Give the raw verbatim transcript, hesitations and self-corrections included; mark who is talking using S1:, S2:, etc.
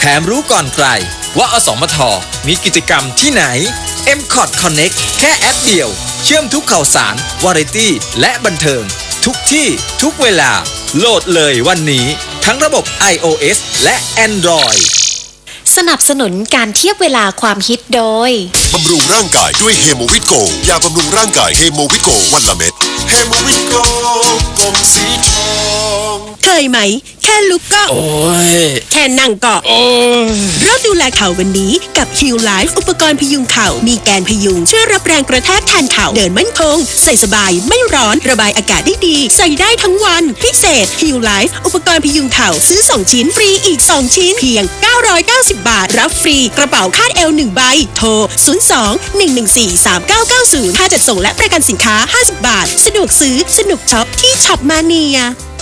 S1: มรู้ก่อนใครว่าอสมทมีกิจกรรมที่ไหน เอ็ม คอท Connect แค่แอปเดียวเชื่อมทุกข่าวสารวาไรตี้และบันเทิงทุกที่ทุกเวลาโหลดเลยวันนี้ทั้งระบบ iOS และ Android
S2: สนับสนุนการเทียบเวลาความฮิตโดย
S3: บำรุงร่างกายด้วยเฮโมวิตโกยาบำรุงร่างกายเฮโมวิตโกวันละเม็ดเฮโมวิตโกกลมสีทอง
S4: เคยไหมแค่ลุกก็
S1: โอ้ย
S4: แค่นั่งก็
S1: โอ้ย
S4: เริ่มดูแลเข่าวันนี้กับ Heal Life อุปกรณ์พยุงเข่ามีแกนพยุงช่วยรับแรงกระแทกแทนเข่าเดินมั่นคงใส่สบายไม่ร้อนระบายอากาศได้ดีใส่ได้ทั้งวันพิเศษ Heal Life อุปกรณ์พยุงเข่าซื้อสองชิ้นฟรีอีกสองชิ้นเพียงเก้าร้อยเก้าสิบบาทรับฟรีกระเป๋าคาดเอวหนึ่งใบโทรศูนย์ สอง หนึ่ง หนึ่ง สี่ สาม เก้า เก้า ศูนย์ค่าจัดส่งและประกันสินค้าห้าสิบบาทสะดวกซื้อสนุกช็อปที่ช็อปมาเนีย